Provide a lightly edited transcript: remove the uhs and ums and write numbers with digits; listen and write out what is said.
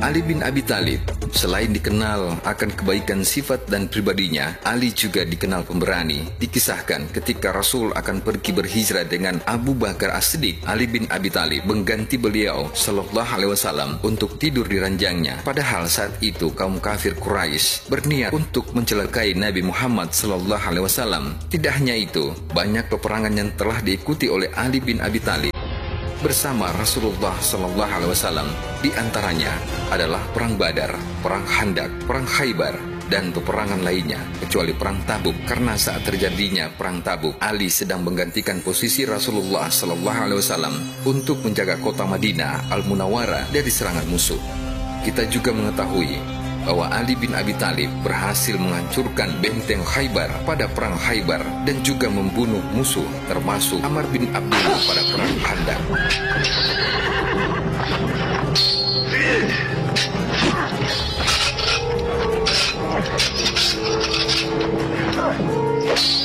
Ali bin Abi Thalib selain dikenal akan kebaikan sifat dan pribadinya, Ali juga dikenal pemberani. Dikisahkan ketika Rasul akan pergi berhijrah dengan Abu Bakar As-Siddiq, Ali bin Abi Thalib mengganti beliau Shallallahu Alaihi Wasallam untuk tidur di ranjangnya. Padahal saat itu kaum kafir Quraisy berniat untuk mencelakai Nabi Muhammad Shallallahu Alaihi Wasallam. Tidak hanya itu, banyak peperangan yang telah diikuti oleh Ali bin Abi Thalib bersama Rasulullah Sallallahu Alaihi Wasallam. Di antaranya adalah Perang Badar, Perang Khandaq, Perang Khaybar, dan peperangan lainnya, kecuali Perang Tabuk. Karena saat terjadinya Perang Tabuk, Ali sedang menggantikan posisi Rasulullah Sallallahu Alaihi Wasallam untuk menjaga kota Madinah Al-Munawwarah dari serangan musuh. Kita juga mengetahui bahwa Ali bin Abi Thalib berhasil menghancurkan benteng Khaybar pada Perang Khaybar dan juga membunuh musuh termasuk Amr bin Abdullah pada Perang Khandaq.